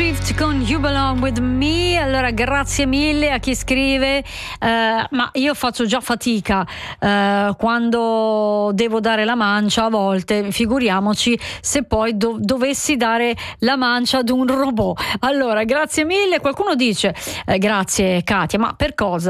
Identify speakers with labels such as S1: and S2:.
S1: Swift con You Belong With Me. Allora, grazie mille a chi scrive, ma io faccio già fatica quando devo dare la mancia a volte, figuriamoci se poi dovessi dare la mancia ad un robot. Allora, grazie mille. Qualcuno dice grazie Katia, ma per cosa?